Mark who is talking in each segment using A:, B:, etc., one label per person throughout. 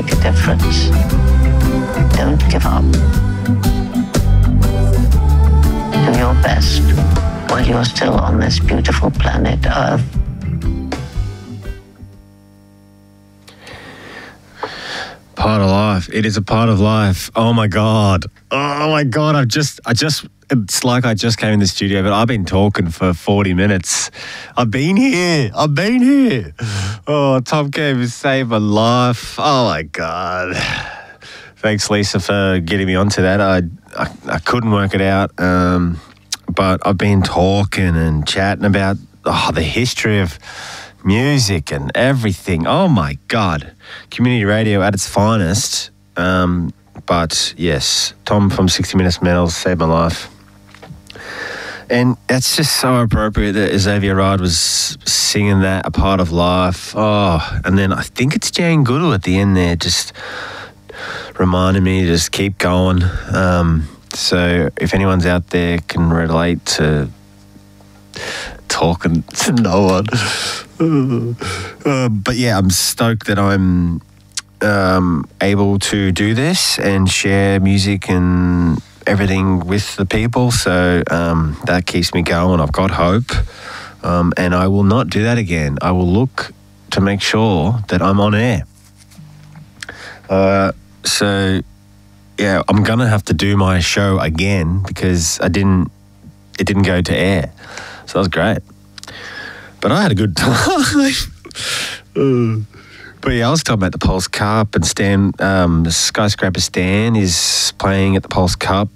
A: make a difference. Don't give up. Do your best while you're still on this beautiful planet Earth.
B: Part of life. It is a part of life. Oh my God. It's like I just came in the studio, but I've been talking for 40 minutes. I've been here. Oh, Tom Cave has saved my life. Oh my God. Thanks, Lisa, for getting me onto that. I couldn't work it out, but I've been talking and chatting about the history of music and everything. Oh my God. Community radio at its finest. But yes, Tom from 60 Minutes Metals saved my life. And that's just so appropriate that Xavier Ride was singing that, A Part of Life. Oh, and then I think it's Jane Goodall at the end there, just reminding me to just keep going. So if anyone's out there can relate to talking to no one. But yeah, I'm stoked that I'm able to do this and share music and everything with the people. So that keeps me going. I've got hope. And I will not do that again. I will look to make sure that I'm on air. So yeah, I'm going to have to do my show again because it didn't go to air. So that was great. But I had a good time. But yeah, I was talking about the Pulse Cup and Stan, the Skyscraper Stan is playing at the Pulse Cup.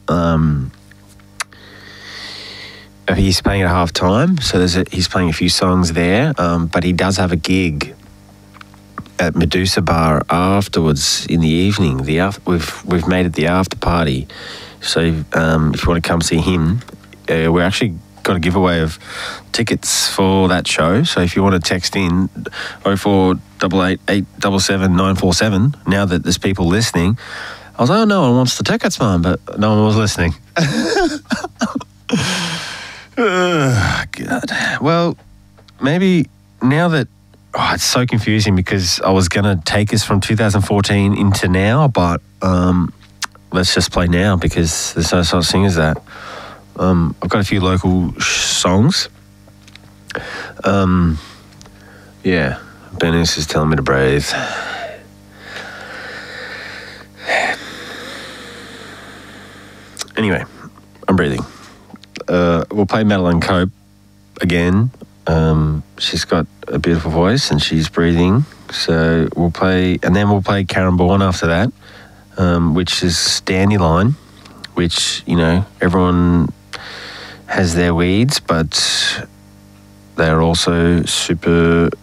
B: He's playing at half time, so he's playing a few songs there, but he does have a gig at Medusa Bar afterwards in the evening. We've made it the after party. So if you want to come see him, we're actually got a giveaway of tickets for that show. So if you want to text in 0488 877 947, now that there's people listening, I was like, oh, no one wants the tickets, man, but no one was listening. God. Well, maybe now that it's so confusing because I was going to take us from 2014 into now, but let's just play now because there's no such thing as that. I've got a few local songs. Yeah, Bernice is telling me to breathe. Anyway, I'm breathing. We'll play Madeline Cope again. She's got a beautiful voice and she's breathing. So we'll play Karen Bourne after that, which is Dandelion, which, you know, everyone has their weeds, but they're also super